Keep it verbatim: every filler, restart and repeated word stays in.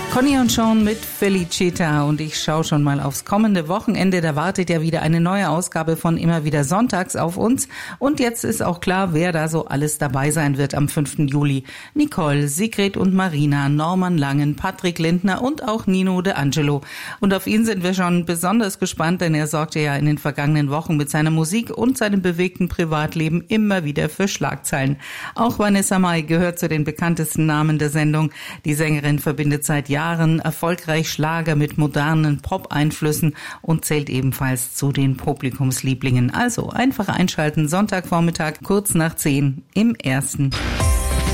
Conny und Sean mit Felicita und ich schaue schon mal aufs kommende Wochenende. Da wartet ja wieder eine neue Ausgabe von Immer wieder sonntags auf uns. Und jetzt ist auch klar, wer da so alles dabei sein wird am fünften Juli. Nicole, Sigrid und Marina, Norman Langen, Patrick Lindner und auch Nino De Angelo. Und auf ihn sind wir schon besonders gespannt, denn er sorgte ja in den vergangenen Wochen mit seiner Musik und seinem bewegten Privatleben immer wieder für Schlagzeilen. Auch Vanessa Mai gehört zu den bekanntesten Namen der Sendung. Die Sängerin verbindet seit Jahren Jahren erfolgreich Schlager mit modernen Pop-Einflüssen und zählt ebenfalls zu den Publikumslieblingen. Also einfach einschalten, Sonntagvormittag, kurz nach zehn im Ersten.